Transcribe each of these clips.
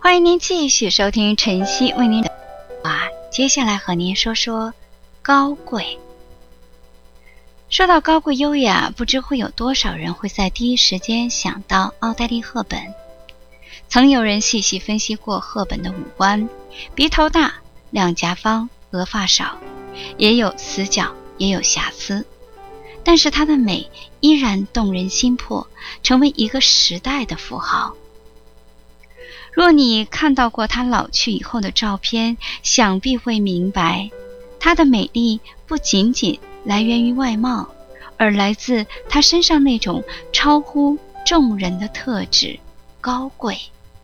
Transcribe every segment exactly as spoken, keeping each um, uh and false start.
欢迎您继续收听晨曦为您的话，接下来和您说说高贵。说到高贵优雅，不知会有多少人会在第一时间想到奥黛丽·赫本。曾有人细细分析过赫本的五官，鼻头大，两颊方，额发少，也有死角，也有瑕疵，但是她的美依然动人心魄，成为一个时代的符号。若你看到过她老去以后的照片，想必会明白，她的美丽不仅仅来源于外貌，而来自她身上那种超乎众人的特质——高贵。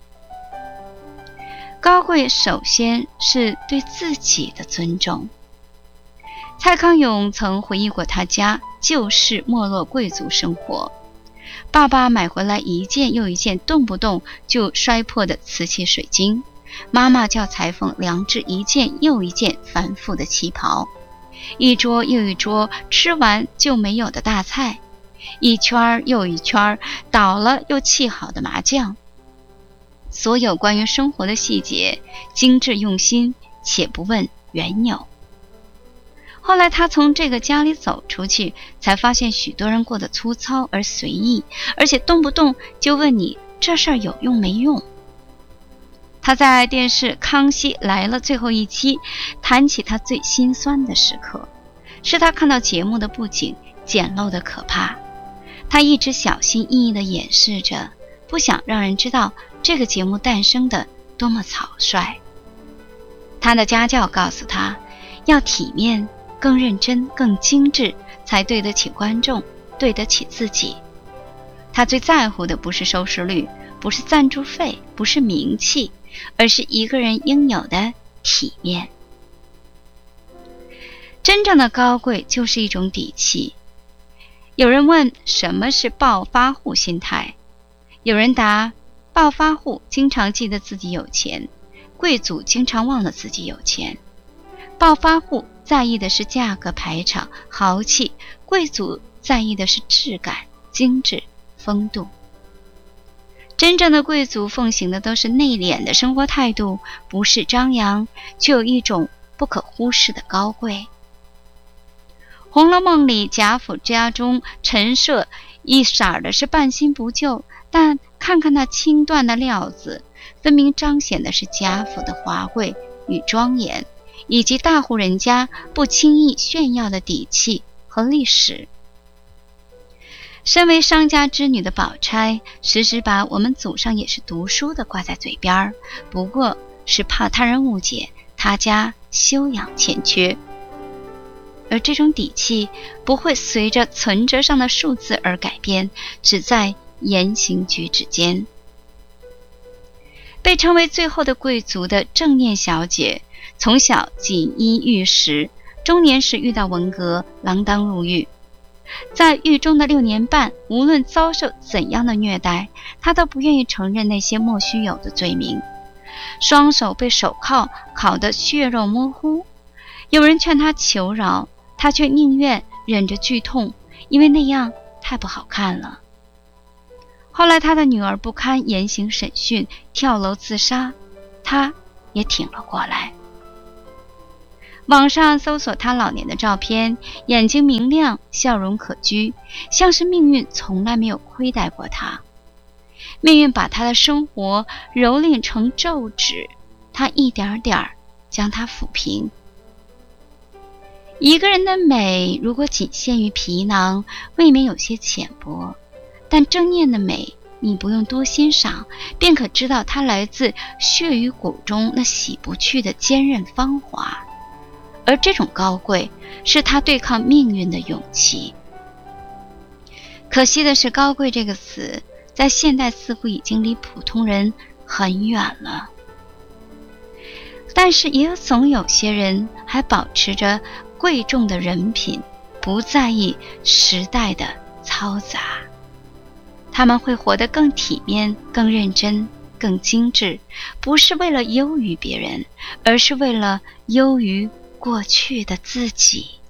高贵首先是对自己的尊重。蔡康永曾回忆过他家旧式没落贵族生活，爸爸买回来一件又一件动不动就摔破的瓷器水晶，妈妈叫裁缝量制一件又一件繁复的旗袍，一桌又一桌吃完就没有的大菜，一圈又一圈倒了又沏好的麻酱。所有关于生活的细节精致用心，且不问缘由。后来他从这个家里走出去，才发现许多人过得粗糙而随意，而且动不动就问你这事儿有用没用。他在电视《康熙来了》最后一期谈起他最心酸的时刻，是他看到节目的布景简陋的可怕，他一直小心翼翼地掩饰着，不想让人知道这个节目诞生的多么草率。他的家教告诉他，要体面，更认真，更精致，才对得起观众，对得起自己。他最在乎的不是收视率，不是赞助费，不是名气，而是一个人应有的体面。真正的高贵就是一种底气。有人问什么是暴发户心态，有人答，暴发户经常记得自己有钱，贵族经常忘了自己有钱。暴发户在意的是价格排场豪气，贵族在意的是质感精致风度。真正的贵族奉行的都是内敛的生活态度，不是张扬，却有一种不可忽视的高贵。红楼梦里贾府家中陈设一色的是半新不旧，但看看那轻缎的料子，分明彰显的是贾府的华贵与庄严，以及大户人家不轻易炫耀的底气和历史。身为商家之女的宝钗，时时把我们祖上也是读书的挂在嘴边，不过是怕他人误解他家修养欠缺。而这种底气不会随着存折上的数字而改变，只在言行举止间。被称为最后的贵族的正念小姐，从小锦衣玉食，中年时遇到文革，锒铛入狱。在狱中的六年半，无论遭受怎样的虐待，她都不愿意承认那些莫须有的罪名，双手被手铐铐得血肉模糊。有人劝她求饶，她却宁愿忍着剧痛，因为那样太不好看了。后来她的女儿不堪严刑审讯，跳楼自杀，她也挺了过来。网上搜索她老年的照片，眼睛明亮，笑容可掬，像是命运从来没有亏待过她。命运把她的生活蹂躏成皱纸，她一点点将它抚平。一个人的美如果仅限于皮囊，未免有些浅薄，但正念的美，你不用多欣赏，便可知道它来自血与骨中那洗不去的坚韧芳华。而这种高贵，是他对抗命运的勇气。可惜的是，高贵这个词，在现代似乎已经离普通人很远了。但是也总有些人还保持着贵重的人品，不在意时代的嘈杂。他们会活得更体面，更认真，更精致，不是为了优于别人，而是为了优于过去的自己。